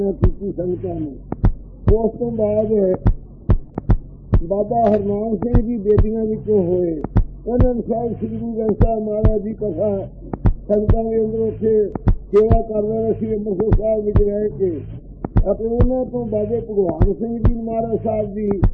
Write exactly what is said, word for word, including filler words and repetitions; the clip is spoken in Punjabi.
ਕੀਤੀ ਸੰਗਤਾਂ ਨੇ। ਉਸ ਤੋਂ ਬਾਅਦ ਬਾਬਾ ਹਰਨਾਮ ਸਿੰਘ ਜੀ ਬੇਦੀਆਂ ਵਿੱਚੋਂ ਹੋਏ। ਉਹਨਾਂ ਨੂੰ ਸਾਹਿਬ ਸ੍ਰੀ ਗੁਰੂ ਗ੍ਰੰਥ ਸਾਹਿਬ ਮਹਾਰਾਜ ਦੀ ਕਥਾ ਸੰਗਤਾਂ ਦੇ ਅੰਦਰ ਉੱਥੇ ਸੇਵਾ ਕਰ ਰਹੇ ਸੀ ਅੰਮ੍ਰਿਤਸਰ ਸਾਹਿਬ ਵਿੱਚ ਰਹਿ ਕੇ। ਅਤੇ ਉਹਨਾਂ ਤੋਂ ਬਾਬੇ ਭਗਵਾਨ ਸਿੰਘ ਜੀ ਮਹਾਰਾਜ ਸਾਹਿਬ ਜੀ